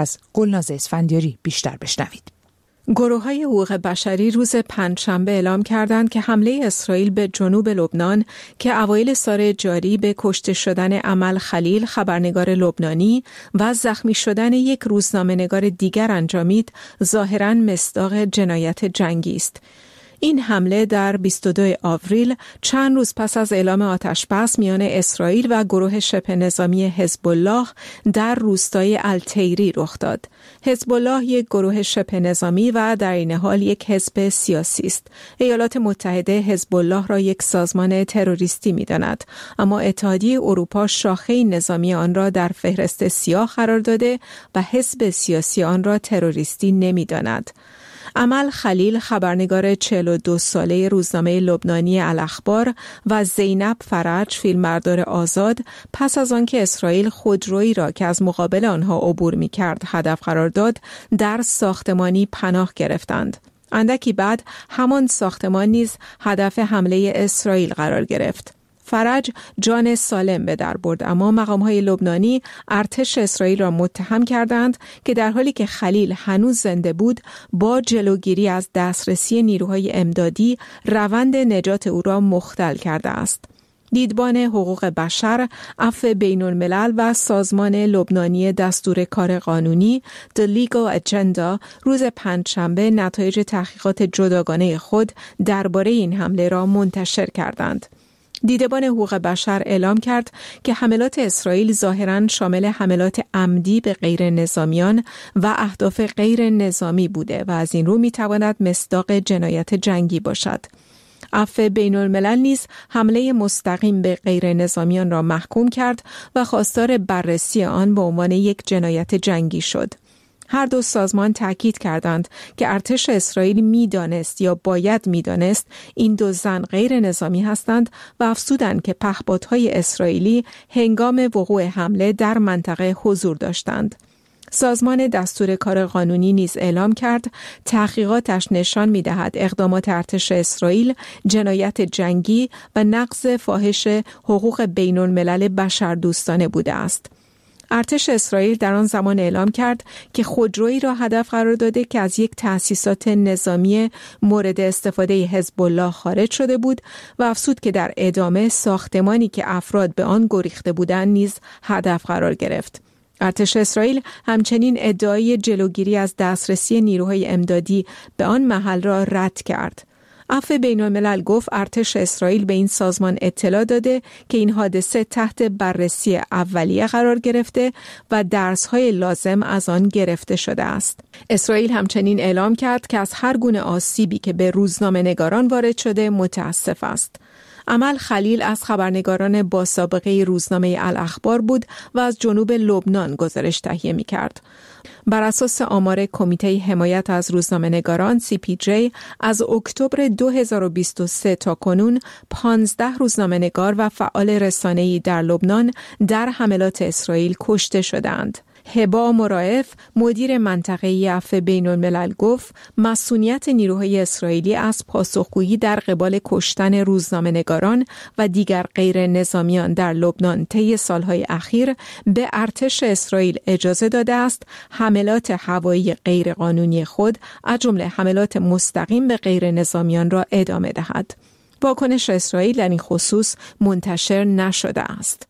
از گلناز اسفندیاری بیشتر بشنوید. گروه‌های حقوق بشری روز پنجشنبه اعلام کردند که حمله اسرائیل به جنوب لبنان که اوایل سال جاری به کشته شدن امل خلیل خبرنگار لبنانی و زخمی شدن یک روزنامه‌نگار دیگر انجامید، ظاهراً مصداق جنایت جنگی است. این حمله در 22 آوریل چند روز پس از اعلام آتش‌بس میان اسرائیل و گروه شبه نظامی حزب الله در روستای التیری رخ داد. حزب الله یک گروه شبه نظامی و در این حال یک حزب سیاسی است. ایالات متحده حزب الله را یک سازمان تروریستی می‌داند، اما اتحادیه اروپا شاخه نظامی آن را در فهرست سیاه قرار داده و حزب سیاسی آن را تروریستی نمی‌داند. امل خلیل خبرنگار 42 ساله روزنامه لبنانی الاخبار و زینب فرج فیلمبردار آزاد پس از آنکه اسرائیل خودرویی را که از مقابل آنها عبور می‌کرد هدف قرار داد، در ساختمانی پناه گرفتند. اندکی بعد همان ساختمان نیز هدف حمله اسرائیل قرار گرفت. فرج جان سالم به در برد، اما مقام‌های لبنانی ارتش اسرائیل را متهم کردند که در حالی که خلیل هنوز زنده بود، با جلوگیری از دسترسی نیروهای امدادی روند نجات او را مختل کرده است. دیدبان حقوق بشر، عفو بین‌الملل و سازمان لبنانی دستور کار قانونی The Legal Agenda روز پنجشنبه نتایج تحقیقات جداگانه خود درباره این حمله را منتشر کردند. دیدبان حقوق بشر اعلام کرد که حملات اسرائیل ظاهراً شامل حملات عمدی به غیر نظامیان و اهداف غیر نظامی بوده و از این رو می‌تواند مصداق جنایت جنگی باشد. عفو بین‌الملل نیز حمله مستقیم به غیر نظامیان را محکوم کرد و خواستار بررسی آن به عنوان یک جنایت جنگی شد. هر دو سازمان تاکید کردند که ارتش اسرائیل می‌دانست یا باید می‌دانست این دو زن غیر نظامی هستند و افزودند که پهپادهای اسرائیلی هنگام وقوع حمله در منطقه حضور داشتند. سازمان دستور کار قانونی نیز اعلام کرد تحقیقاتش نشان می‌دهد اقدامات ارتش اسرائیل جنایت جنگی و نقض فاحش حقوق بین‌الملل بشردوستانه بوده است. ارتش اسرائیل در آن زمان اعلام کرد که خودرویی را هدف قرار داده که از یک تأسیسات نظامی مورد استفاده حزب الله خارج شده بود و افزود که در ادامه ساختمانی که افراد به آن گریخته بودند نیز هدف قرار گرفت. ارتش اسرائیل همچنین ادعای جلوگیری از دسترسی نیروهای امدادی به آن محل را رد کرد. عفو بین‌الملل گفت ارتش اسرائیل به این سازمان اطلاع داده که این حادثه تحت بررسی اولیه قرار گرفته و درس‌های لازم از آن گرفته شده است. اسرائیل همچنین اعلام کرد که از هر گونه آسیبی که به روزنامه‌نگاران وارد شده متاسف است. امل خلیل از خبرنگاران با سابقه روزنامه الاخبار بود و از جنوب لبنان گزارش تهیه می‌کرد. بر اساس آمار کمیته حمایت از روزنامه‌نگاران CPJ از اکتبر 2023 تا کنون 15 روزنامه‌نگار و فعال رسانه‌ای در لبنان در حملات اسرائیل کشته شدند. هبا مرائف مدیر منطقه‌ای عفو بین‌الملل گفت مسئولیت نیروهای اسرائیلی از پاسخگویی در قبال کشتن روزنامه‌نگاران و دیگر غیر نظامیان در لبنان طی سالهای اخیر به ارتش اسرائیل اجازه داده است حملات هوایی غیرقانونی خود از جمله حملات مستقیم به غیر نظامیان را ادامه دهد. واکنش اسرائیل در این خصوص منتشر نشده است.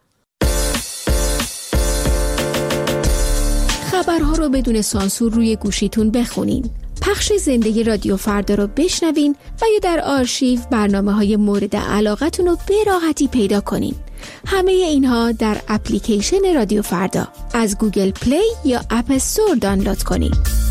خبرها رو بدون سانسور روی گوشیتون بخونین. پخش زنده رادیو فردا رو بشنوین و یا در آرشیو برنامه‌های مورد علاقتون رو به راحتی پیدا کنین. همه اینها در اپلیکیشن رادیو فردا از گوگل پلی یا اپ استور دانلود کنین.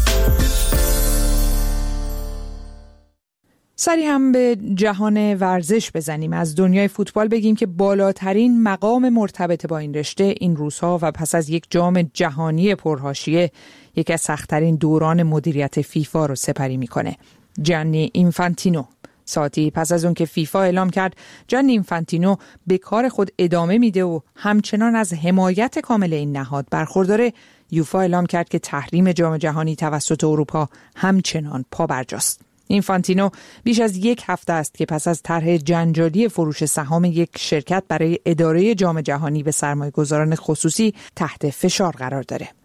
سری هم به جهان ورزش بزنیم. از دنیای فوتبال بگیم که بالاترین مقام مرتبط با این رشته این روزها و پس از یک جام جهانی پرحاشیه یکی از سخت‌ترین دوران مدیریت فیفا رو سپری میکنه. جانی اینفانتینو ساعتی پس از اون که فیفا اعلام کرد جانی اینفانتینو به کار خود ادامه میده و همچنان از حمایت کامل این نهاد برخورداره، یوفا اعلام کرد که تحریم جام جهانی توسط اروپا همچنان پابرجاست. اینفانتینو بیش از یک هفته است که پس از طرح جنجالی فروش سهام یک شرکت برای اداره جام جهانی به سرمایه‌گذاران خصوصی تحت فشار قرار داره.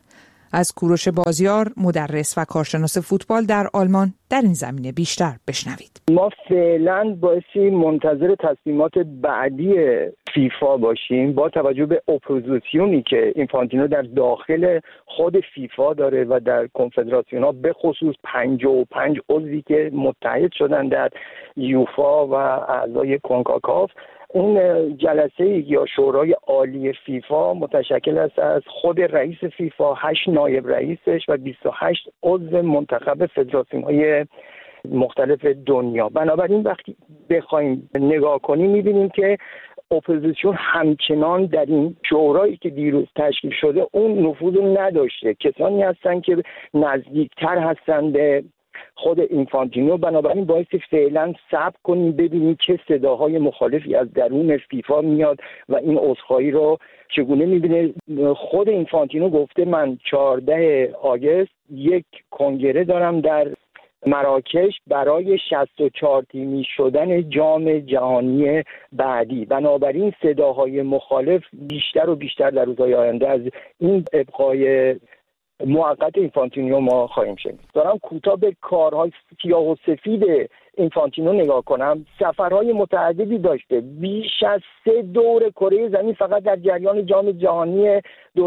از کوروش بازیار، مدرس و کارشناس فوتبال در آلمان، در این زمینه بیشتر بشنوید. ما فعلا بایستی منتظر تصمیمات بعدی فیفا باشیم با توجه به اپوزیسیونی که اینفانتینو در داخل خود فیفا داره و در کنفدراسیون ها، به خصوص 55 عضوی که متحد شدن در یوفا و اعضای کنکاکاف. اون جلسه یا شورای عالی فیفا متشکل است از خود رئیس فیفا، 8 نایب رئیسش و 28 عضو منتخب فدراسیون‌های مختلف دنیا. بنابراین وقتی بخوایم نگاه کنیم می‌بینیم که اپوزیسیون همچنان در این شورایی که دیروز تشکیل شده اون نفوذ نداشته. کسانی هستن که نزدیکتر هستن به خود اینفانتینو. بنابراین باعث فعلا صبر کنیم ببینیم چه صداهای مخالفی از درون فیفا میاد و این عذرخواهی رو چگونه میبینه. خود اینفانتینو گفته من 14 آگوست یک کنگره دارم در مراکش برای 64 تیمی شدن جام جهانی بعدی. بنابراین صداهای مخالف بیشتر و بیشتر در روزهای آینده از این ابقای موقت اینفانتینو ما خواهیم شنید. دارم کوتاه به کارهای سیاه و سفید اینفانتینو نگاه کنم. سفرهای متعددی داشته، بیش از 3 دور کره زمین فقط در جریان جام جهانی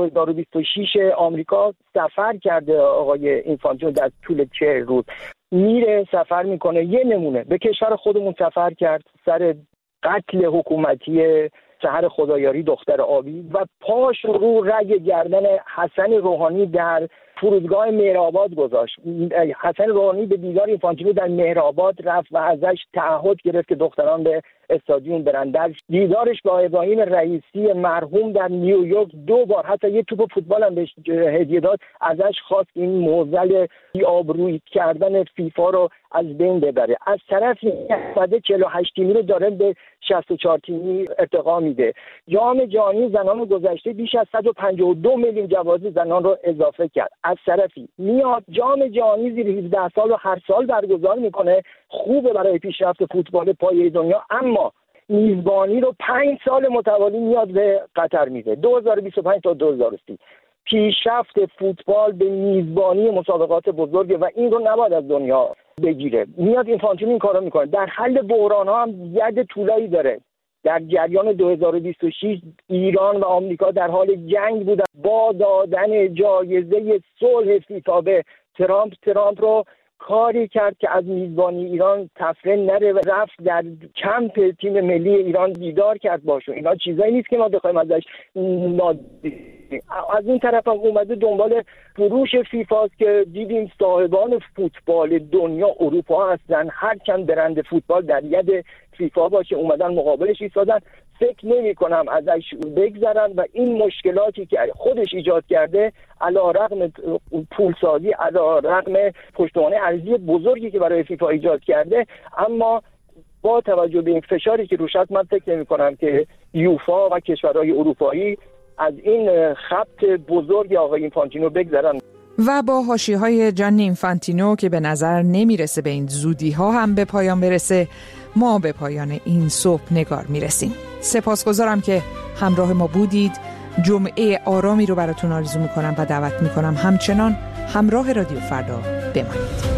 2026 آمریکا سفر کرده آقای اینفانتینو در طول 40 روز. میره سفر میکنه. یه نمونه به کشور خودمون سفر کرد سر قتل حکومتی سحر خدایاری دختر آبی و پاش رو رگ گردن حسن روحانی در فرودگاه مهرآباد گذاشت. حسن روحانی به دیدار اینفانتینو در مهرآباد رفت و ازش تعهد گرفت که دختران به استادیوم برن. در دیدارش با ابراهیم رئیسی مرحوم در نیویورک 2 بار حتی یه توپ فوتبال هم بهش هدیه داد. ازش خواست این معضل بی‌آبرویی کردن فیفا رو از بین ببره. از طرفی 48 تیمی رو داره به 64 تیمی ارتقا میده. جام جهانی زنان گذشته بیش از 152 میلیون جوایز زنان رو اضافه کرد. از طرفی میاد جام جهانی زیر 17 سال و هر سال برگزار میکنه. خوبه برای پیشرفت فوتبال پایه دنیا، اما میزبانی رو 5 سال متوالی میاد به قطر میده، 2025 تا 2030. پیشرفت فوتبال به میزبانی مسابقات بزرگه و این رو نباید از دنیا بگیره. میاد اینفانتینو این کارو میکنه. در حل بحران ها هم ید طولایی داره. در جریان 2026 ایران و آمریکا در حال جنگ بودن با دادن جایزه صلح فیفا به ترامپ رو کاری کرد که از میزبانی ایران تفره نره و رفت در کمپ تیم ملی ایران دیدار کرد باشون. اینا چیزایی نیست که ما بخوایم ازش از این طرف هم اومده دنبال فروش فیفاست که دیدیم صاحبان فوتبال دنیا اروپا هستن. هر چند برند فوتبال در ید فیفا باشه اومدن مقابلش ایستادن. فکر نمی کنم ازش بگذرن و این مشکلاتی که خودش ایجاد کرده علیرغم پولسازی، علیرغم پشتوانه ارزی بزرگی که برای فیفا ایجاد کرده، اما با توجه به این فشاری که روش هست من فکر نمی کنم که یوفا و کشورهای اروپایی از این خط بزرگ آقای اینفانتینو بگذرن. و با حاشیه‌های جانی اینفانتینو که به نظر نمیرسه به این زودی‌ها هم به پایان برسه، ما به پایان این صبح نگار میرسیم. سپاسگزارم که همراه ما بودید. جمعه آرامی رو براتون آرزو میکنم و دعوت میکنم همچنان همراه رادیو فردا بمانید.